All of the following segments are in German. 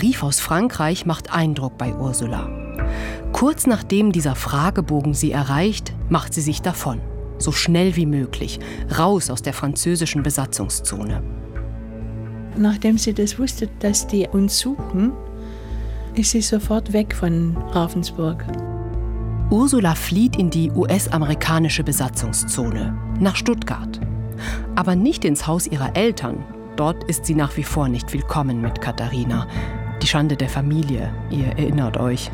Brief aus Frankreich macht Eindruck bei Ursula. Kurz nachdem dieser Fragebogen sie erreicht, macht sie sich davon. So schnell wie möglich, raus aus der französischen Besatzungszone. Nachdem sie das wusste, dass die uns suchen, ist sie sofort weg von Ravensburg. Ursula flieht in die US-amerikanische Besatzungszone, nach Stuttgart. Aber nicht ins Haus ihrer Eltern. Dort ist sie nach wie vor nicht willkommen mit Katharina. Die Schande der Familie, ihr erinnert euch.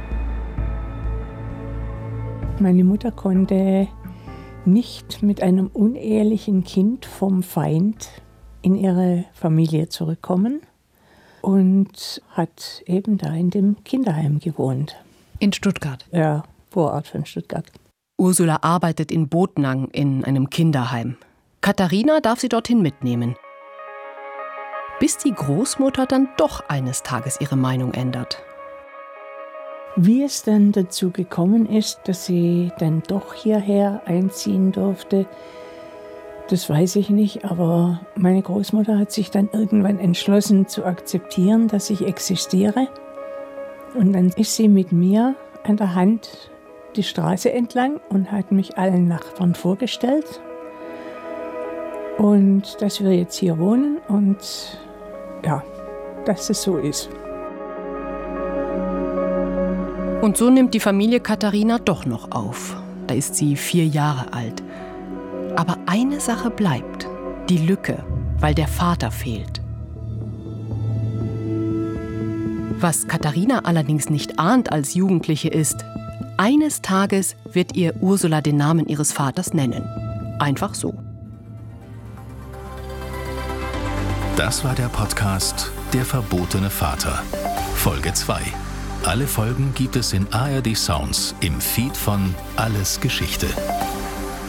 Meine Mutter konnte nicht mit einem unehelichen Kind vom Feind in ihre Familie zurückkommen und hat eben da in dem Kinderheim gewohnt. In Stuttgart? Ja, Vorort von Stuttgart. Ursula arbeitet in Botnang in einem Kinderheim. Katharina darf sie dorthin mitnehmen. Bis die Großmutter dann doch eines Tages ihre Meinung ändert. Wie es dann dazu gekommen ist, dass sie dann doch hierher einziehen durfte, das weiß ich nicht, aber meine Großmutter hat sich dann irgendwann entschlossen zu akzeptieren, dass ich existiere. Und dann ist sie mit mir an der Hand die Straße entlang und hat mich allen Nachbarn vorgestellt. Und dass wir jetzt hier wohnen und ja, dass es so ist. Und so nimmt die Familie Katharina doch noch auf. Da ist sie 4 Jahre alt. Aber eine Sache bleibt, die Lücke, weil der Vater fehlt. Was Katharina allerdings nicht ahnt als Jugendliche ist, eines Tages wird ihr Ursula den Namen ihres Vaters nennen. Einfach so. Das war der Podcast Der verbotene Vater, Folge 2. Alle Folgen gibt es in ARD Sounds im Feed von Alles Geschichte.